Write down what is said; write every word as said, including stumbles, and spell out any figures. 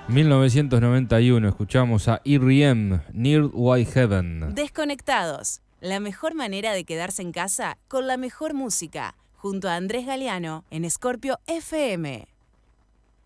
mil novecientos noventa y uno escuchamos a E R E M, Near White Heaven. Desconectados, la mejor manera de quedarse en casa con la mejor música, junto a Andrés Galeano en Scorpio F M.